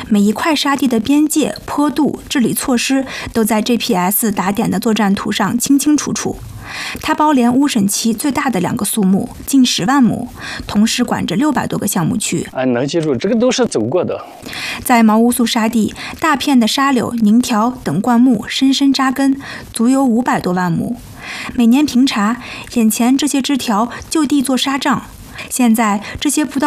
每一块沙地的边界、坡度、治理措施都在 GPS 打点的作战图上清清楚楚。它包连乌审期最大的2个苏木，近10万亩，同时管着600多个项目区。 能记住，这个都是走过的。 在毛乌素沙地，大片的沙柳、宁条等灌木深深扎根，足有500多万亩。每年平查，眼前这些枝条就地做沙障。现在这些不到